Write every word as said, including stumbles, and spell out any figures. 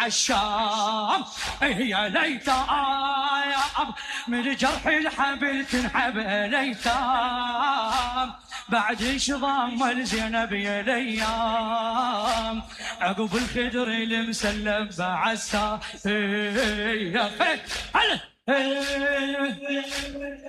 الشام يا ليتام من جرح الحبل تنحب ليتام بعد انشضام الزينب يا ليام عقب الخدر المسلم بعسى يا خير